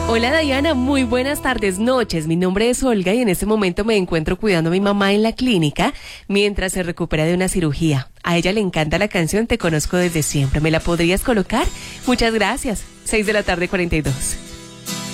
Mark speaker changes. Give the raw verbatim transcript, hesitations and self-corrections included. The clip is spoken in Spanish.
Speaker 1: Hola Diana, muy buenas tardes, noches. Mi nombre es Olga y en este momento me encuentro cuidando a mi mamá en la clínica mientras se recupera de una cirugía. A ella le encanta la canción Te Conozco Desde Siempre. ¿Me la podrías colocar? Muchas gracias. seis de la tarde, cuarenta y dos.